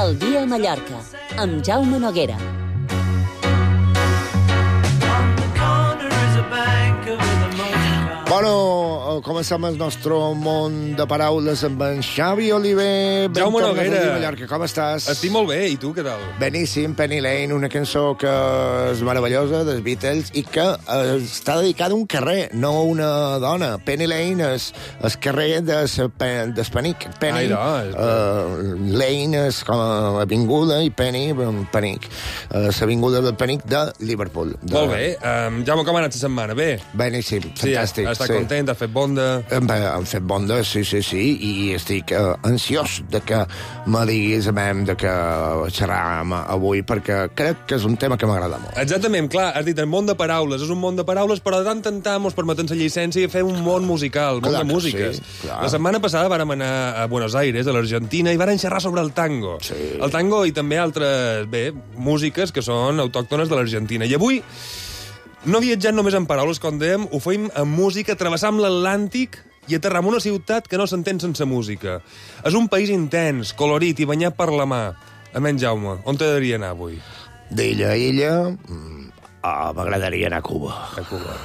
El dia a Mallorca, amb Jaume Noguera. Bueno, comencem el nostre món de paraules amb en Xavi Oliver. Jaume Noguera. Mallorca, com estàs? Estic molt bé, i tu què tal? Beníssim, Penny Lane, una cançó que és meravellosa, dels Beatles, i que està dedicada a un carrer, no a una dona. Penny Lane és el carrer del Penic. Penny, Lane és com a avinguda, i Penny, Penic. L'avinguda del Penic de Liverpool. Molt bé. Jaume, com ha anat la setmana? Bé? Beníssim, Sí, fantàstic. Està content, ha fet bonda? Han fet bonda, sí, i estic ansiós de que me diguis de que xerràvem avui, perquè crec que és un tema que m'agrada molt. Exactament, clar, has dit el món de paraules. És un món de paraules, però de tant en tant mos permeten la llicència i fer un món musical, món de músiques. Sí, clar. La setmana passada vàrem anar a Buenos Aires, a l'Argentina, i vàrem xerrar sobre el tango. Sí. El tango i també altres, músiques que són autòctones de l'Argentina. I avui no viatjant només en paraules, com dèiem, ho feim amb música, travessam l'Atlàntic i aterram una ciutat que no s'entén sense música. És un país intens, colorit i banyat per la mà. Amén, Jaume, on t'agradaria anar avui? D'illa a illa, m'agradaria anar a Cuba. A Cuba.